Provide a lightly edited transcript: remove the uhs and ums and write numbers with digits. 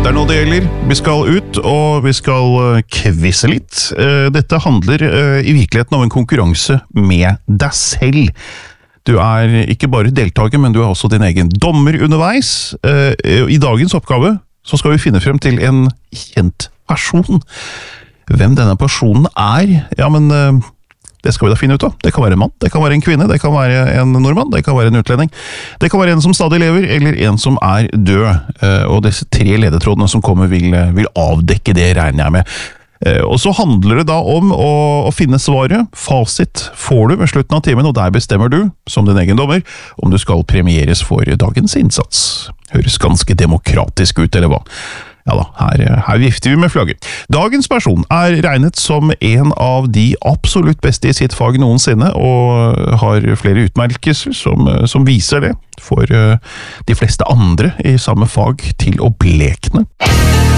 Det er nå det gjelder. Vi skal ut, og vi skal kvisse litt. Dette handler i virkeligheten om en konkurranse med deg selv. Du er ikke bare deltaker, men du er også din egen dommer underveis. I dagens oppgave så skal vi finne frem til en kjent person. Hvem denne personen er, ja, men det skal vi da finne ut av. Det kan være en mann, det kan være en kvinne, det kan være en nordmann, det kan være en utlending. Det kan være en som stadig lever, eller en som er død. Og disse 3 ledetrådene som kommer vil avdekke det, regner jeg med. Og så handler det da om å finne svaret. Fasit får du ved slutten av timen, og der bestemmer du, som din egen dommer, om du skal premieres for dagens innsats. Høres ganske demokratisk ut, eller hva? Ja da, her vifter vi med flagget. Dagens person er regnet som en av de absolutt beste i sitt fag noensinne, og har flere utmerkelser som viser det for de fleste andre i samme fag til å blekne.